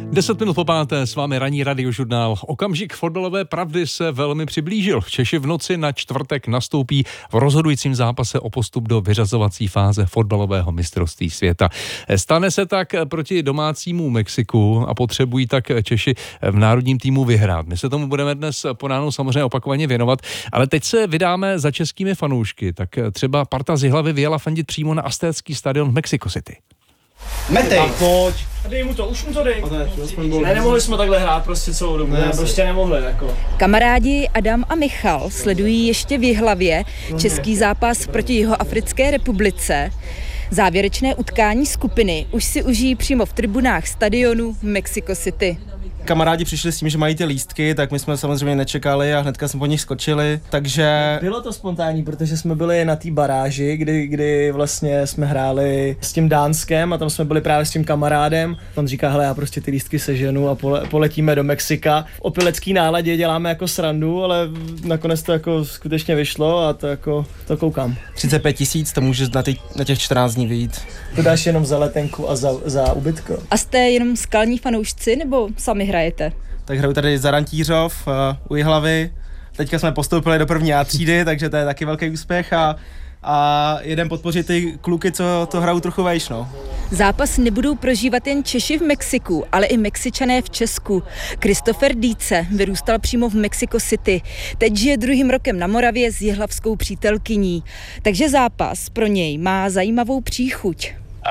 10 minut po páté, s vámi ranní radiožurnál. Okamžik fotbalové pravdy se velmi přiblížil. Češi v noci na čtvrtek nastoupí v rozhodujícím zápase o postup do vyřazovací fáze fotbalového mistrovství světa. Stane se tak proti domácímu Mexiku a potřebují tak Češi v národním týmu vyhrát. My se tomu budeme dnes po ránu samozřejmě opakovaně věnovat, ale teď se vydáme za českými fanoušky. Tak třeba parta z Jihlavy vyjela fandit přímo na Aztécký stadion v Mexico City. Metej, pojď. Dej mu to, už mu to dej. Ne, nemohli jsme takhle hrát prostě celou dobu, ne, prostě nemohli jako. Kamarádi Adam a Michal sledují ještě v Jihlavě český zápas proti Jihoafrické republice. Závěrečné utkání skupiny už si užijí přímo v tribunách stadionu v Mexico City. Kamarádi přišli s tím, že mají ty lístky, tak my jsme samozřejmě nečekali a hnedka jsme po nich skočili, takže... Bylo to spontánní, protože jsme byli na té baráži, kdy vlastně jsme hráli s tím Dánskem a tam jsme byli právě s tím kamarádem. On říká, hele, já prostě ty lístky seženu a poletíme do Mexika. V opilecký náladě děláme jako srandu, ale nakonec to jako skutečně vyšlo a to koukám. 35 000, to může na těch 14 dní vyjít. To dáš jenom za letenku a za ubytko. A jste jenom skalní fanoušci nebo sami hrajete? Tak hraju tady za Rantířov u Jihlavy. Teďka jsme postoupili do první A třídy, takže to je taky velký úspěch a jedem podpořit ty kluky, co to hrajou trochu vejš, no. Zápas nebudou prožívat jen Češi v Mexiku, ale i Mexičané v Česku. Christopher Dietze vyrůstal přímo v Mexico City. Teď žije druhým rokem na Moravě s jihlavskou přítelkyní. Takže zápas pro něj má zajímavou příchuť.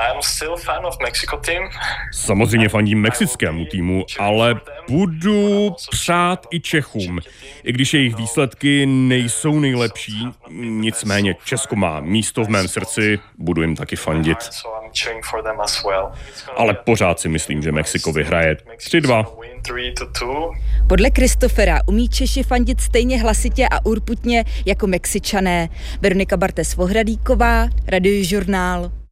Samozřejmě fandím mexickému týmu, ale budu přát i Čechům. I když jejich výsledky nejsou nejlepší, nicméně Česko má místo v mém srdci, budu jim taky fandit. Ale pořád si myslím, že Mexiko vyhraje 3-2. Podle Christophera umí Češi fandit stejně hlasitě a urputně jako Mexičané. Veronika Bartes-Vohradíková, Radiožurnál.